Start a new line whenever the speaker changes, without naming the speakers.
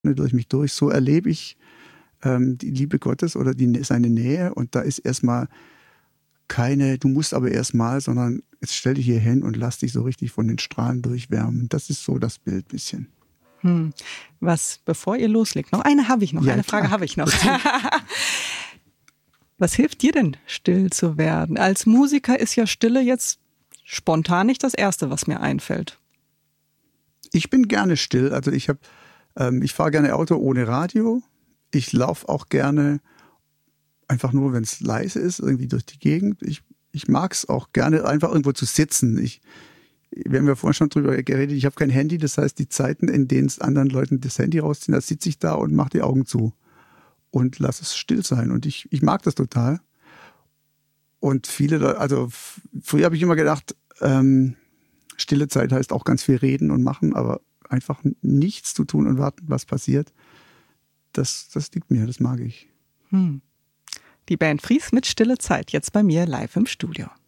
durch mich durch. So erlebe ich die Liebe Gottes oder seine Nähe. Und da ist erstmal keine, du musst aber erstmal, sondern jetzt stell dich hier hin und lass dich so richtig von den Strahlen durchwärmen. Das ist so das Bild ein bisschen.
Bevor ihr loslegt, eine Frage habe ich noch. Was hilft dir denn, still zu werden? Als Musiker ist ja Stille jetzt spontan nicht das Erste, was mir einfällt.
Ich bin gerne still. Also ich fahre gerne Auto ohne Radio. Ich laufe auch gerne einfach nur, wenn es leise ist, irgendwie durch die Gegend. Ich mag es auch gerne, einfach irgendwo zu sitzen. Wir haben ja vorhin schon drüber geredet, ich habe kein Handy. Das heißt, die Zeiten, in denen es anderen Leuten das Handy rausziehen, da sitze ich da und mache die Augen zu und lass es still sein. Und ich mag das total. Und viele Leute, also früher habe ich immer gedacht, stille Zeit heißt auch ganz viel reden und machen, aber einfach nichts zu tun und warten, was passiert. Das liegt mir, das mag ich.
Die Band Fries mit Stille Zeit, jetzt bei mir live im Studio.